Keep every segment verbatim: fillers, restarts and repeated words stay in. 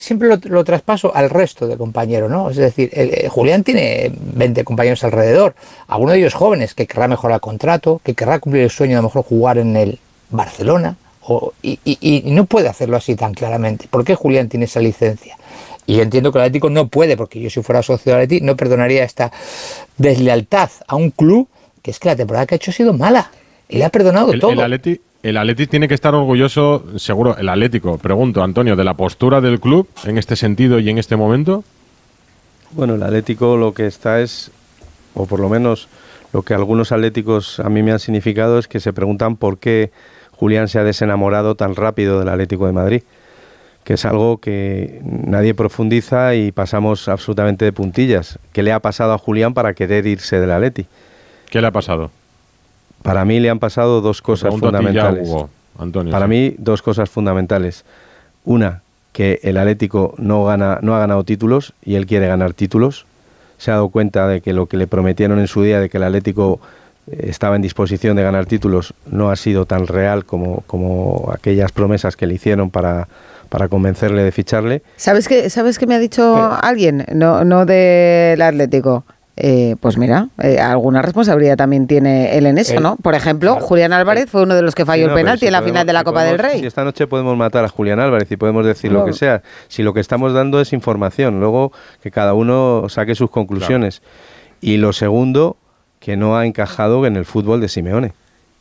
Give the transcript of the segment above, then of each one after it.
siempre lo, lo traspaso al resto de compañeros, ¿no? Es decir, el, el Julián tiene veinte compañeros alrededor, algunos de ellos jóvenes, que querrá mejorar el contrato, que querrá cumplir el sueño de a lo mejor jugar en el Barcelona, o, y, y, y no puede hacerlo así tan claramente. ¿Por qué Julián tiene esa licencia? Y yo entiendo que el Atlético no puede, porque yo si fuera socio del Atlético no perdonaría esta deslealtad a un club que es que la temporada que ha hecho ha sido mala, y le ha perdonado el, todo. El Atlético El Atleti tiene que estar orgulloso, seguro, el Atlético. Pregunto, Antonio, de la postura del club en este sentido y en este momento. Bueno, el Atlético lo que está es, o por lo menos lo que algunos atléticos a mí me han significado, es que se preguntan por qué Julián se ha desenamorado tan rápido del Atlético de Madrid, que es algo que nadie profundiza y pasamos absolutamente de puntillas. ¿Qué le ha pasado a Julián para querer irse del Atleti? ¿Qué le ha pasado? Para mí le han pasado dos cosas fundamentales. Ya, Hugo, Antonio, Para sí. mí, dos cosas fundamentales. Una, que el Atlético no gana, no ha ganado títulos y él quiere ganar títulos. Se ha dado cuenta de que lo que le prometieron en su día, de que el Atlético estaba en disposición de ganar títulos, no ha sido tan real como, como aquellas promesas que le hicieron para, para convencerle de ficharle. ¿Sabes qué, ¿sabes qué me ha dicho eh. alguien? No, no del Atlético. Eh, pues mira, eh, alguna responsabilidad también tiene él en eso, ¿no? Por ejemplo, claro, Julián Álvarez fue uno de los que falló sí, no, el penalti si en la podemos, final de la si Copa podemos, del Rey. Si esta noche podemos matar a Julián Álvarez y podemos decir no. lo que sea, si lo que estamos dando es información, luego que cada uno saque sus conclusiones. Claro. Y lo segundo, que no ha encajado en el fútbol de Simeone.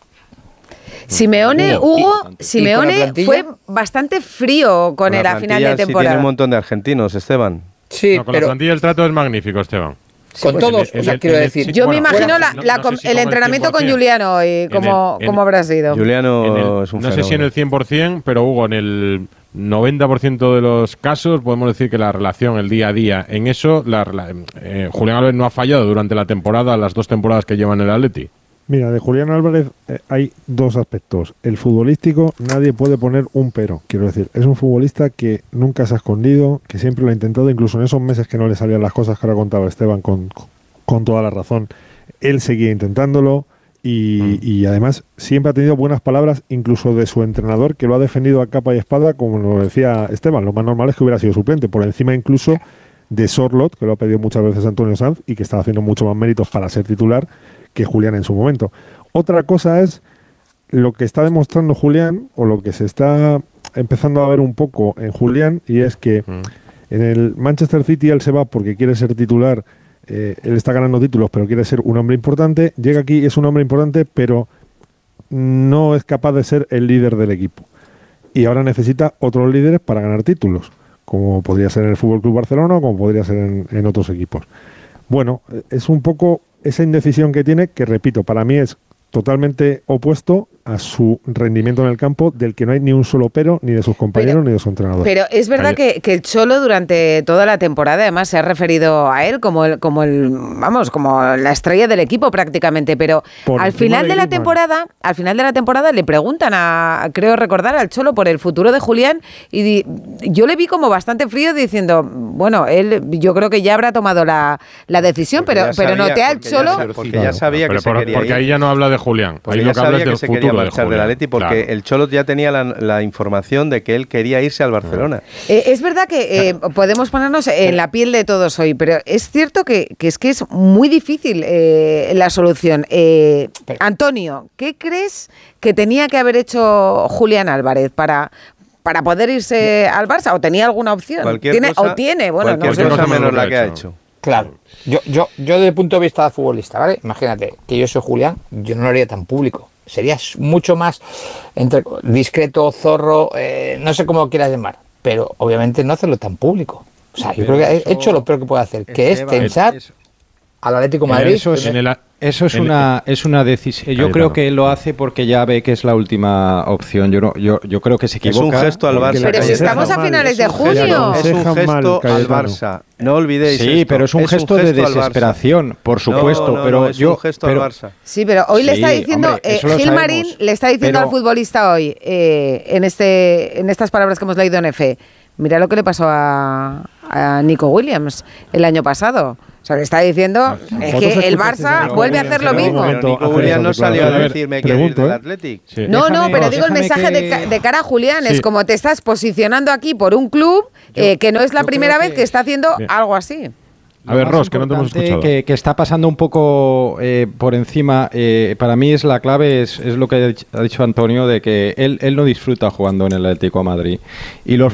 Simeone, Hugo, Simeone fue bastante frío con, con él a final de temporada. Sí, tiene un montón de argentinos, Esteban. Sí, no, con pero... la plantilla el trato es magnífico, Esteban. Con pues todos, el, el, o sea, quiero el, decir. Yo bueno, me imagino la, la, no, no sé si el entrenamiento el con Juliano hoy, cómo, el, cómo habrá sido. Juliano el, es un No fenómeno. sé si en el cien por ciento, pero Hugo, en el noventa por ciento de los casos podemos decir que la relación, el día a día, en eso, la, la, eh, Julián Álvarez no ha fallado durante la temporada, las dos temporadas que lleva en el Atleti. Mira, de Julián Álvarez eh, hay dos aspectos. El futbolístico, nadie puede poner un pero. Quiero decir, es un futbolista que nunca se ha escondido, que siempre lo ha intentado, incluso en esos meses que no le salían las cosas que ahora contaba Esteban con, con toda la razón. Él seguía intentándolo y, mm. y además siempre ha tenido buenas palabras, incluso de su entrenador, que lo ha defendido a capa y espada, como lo decía Esteban. Lo más normal es que hubiera sido suplente, por encima incluso de Sorloth, que lo ha pedido muchas veces Antonio Sanz y que estaba haciendo mucho más méritos para ser titular que Julián en su momento. Otra cosa es lo que está demostrando Julián, o lo que se está empezando a ver un poco en Julián, y es que mm. en el Manchester City él se va porque quiere ser titular, eh, él está ganando títulos, pero quiere ser un hombre importante, llega aquí, es un hombre importante, pero no es capaz de ser el líder del equipo. Y ahora necesita otros líderes para ganar títulos, como podría ser en el F C Barcelona o como podría ser en, en otros equipos. Bueno, es un poco esa indecisión que tiene, que repito, para mí es totalmente opuesto a su rendimiento en el campo, del que no hay ni un solo pero, ni de sus compañeros, pero, ni de su entrenador. Pero es verdad que, que el Cholo durante toda la temporada además se ha referido a él como el, como el vamos, como la estrella del equipo prácticamente, pero por al final de, de la temporada, al final de la temporada le preguntan a, creo recordar, al Cholo por el futuro de Julián, y di, yo le vi como bastante frío diciendo, bueno, él yo creo que ya habrá tomado la, la decisión, porque pero, pero noté al Cholo... Ya, porque ya sabía pero, que pero se quería Porque ir. ahí ya no habla de Julián, porque ahí ya lo que habla es del que futuro de del Atleti, porque claro. el Cholo ya tenía la, la información de que él quería irse al Barcelona. Eh, es verdad que eh, podemos ponernos en la piel de todos hoy, pero es cierto que, que es que es muy difícil eh, la solución. Eh, Antonio, ¿qué crees que tenía que haber hecho Julián Álvarez para... para poder irse al Barça? ¿O tenía alguna opción? ¿Tiene, cosa, o tiene, bueno, cualquier no sé. cosa menos la que ha hecho. Claro, yo, yo, yo desde el punto de vista futbolista, ¿vale? Imagínate que yo soy Julián, yo no lo haría tan público. Sería mucho más entre, discreto, zorro, eh, no sé cómo lo quieras llamar, pero obviamente no hacerlo tan público. O sea, yo pero creo que ha hecho lo peor que puede hacer, que Esteban, es tensar eso, al Atlético de Madrid. Eso es, en el, eso es una es una decisión. Yo creo que lo hace porque ya ve que es la última opción. Yo no, yo, yo creo que se equivoca. Es un gesto al Barça. Pero si estamos a finales de junio. Es un gesto al Barça. No olvidéis. Sí, esto. pero es un, es gesto, un gesto de desesperación, por supuesto. No, no, pero no, es yo, un gesto pero, al Barça. Sí, pero hoy sí, le está diciendo hombre, eh, Gil Marín le está diciendo pero, al futbolista hoy eh, en este en estas palabras que hemos leído en F. Mira lo que le pasó a, a Nico Williams el año pasado. O sea, le está diciendo es que el Barça vuelve a hacer lo mismo. Nico Williams no salió a decirme que ir del Athletic. Sí. No, no, pero digo el mensaje de, de cara a Julián. Sí. Es como te estás posicionando aquí por un club eh, que no es la primera vez que, que está haciendo bien. algo así. A ver, Ross, que no te hemos escuchado. Que, que está pasando un poco eh, por encima, eh, para mí es la clave, es, es lo que ha dicho Antonio, de que él, él no disfruta jugando en el Atlético de Madrid. Y los